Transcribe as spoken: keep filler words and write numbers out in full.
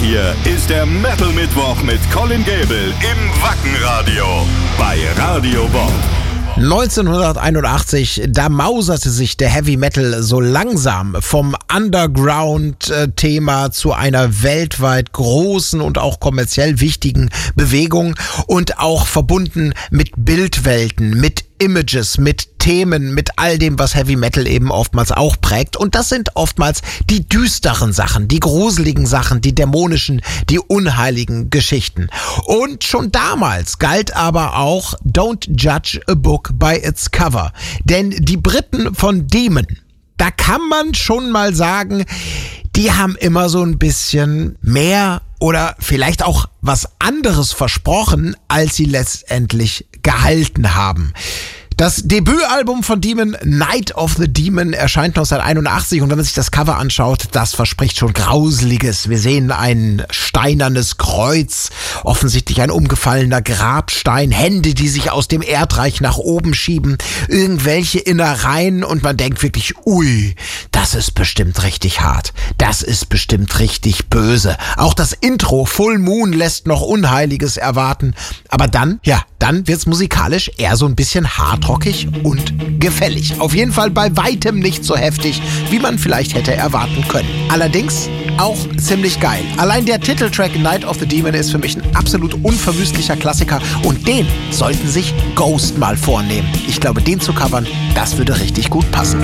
hier ist der Metal Mittwoch mit Colin Gable im Wackenradio bei Radio Bob. neunzehnhunderteinundachtzig, da mauserte sich der Heavy Metal so langsam vom Underground-Thema zu einer weltweit großen und auch kommerziell wichtigen Bewegung und auch verbunden mit Bildwelten, mit Images, mit Themen, mit all dem, was Heavy Metal eben oftmals auch prägt. Und das sind oftmals die düsteren Sachen, die gruseligen Sachen, die dämonischen, die unheiligen Geschichten. Und schon damals galt aber auch Don't judge a book by its cover. Denn die Briten von Demon, da kann man schon mal sagen, die haben immer so ein bisschen mehr oder vielleicht auch was anderes versprochen, als sie letztendlich gehalten haben. Das Debütalbum von Demon, Night of the Demon, erscheint neunzehnhunderteinundachtzig und wenn man sich das Cover anschaut, das verspricht schon Grauseliges. Wir sehen ein steinernes Kreuz, offensichtlich ein umgefallener Grabstein, Hände, die sich aus dem Erdreich nach oben schieben, irgendwelche Innereien und man denkt wirklich, ui, das ist bestimmt richtig hart. Das ist bestimmt richtig böse. Auch das Intro Full Moon lässt noch Unheiliges erwarten. Aber dann, ja, dann wird's musikalisch eher so ein bisschen hardrockig und gefällig. Auf jeden Fall bei weitem nicht so heftig, wie man vielleicht hätte erwarten können. Allerdings auch ziemlich geil. Allein der Titeltrack Night of the Demon ist für mich ein absolut unverwüstlicher Klassiker und den sollten sich Ghost mal vornehmen. Ich glaube, den zu covern, das würde richtig gut passen.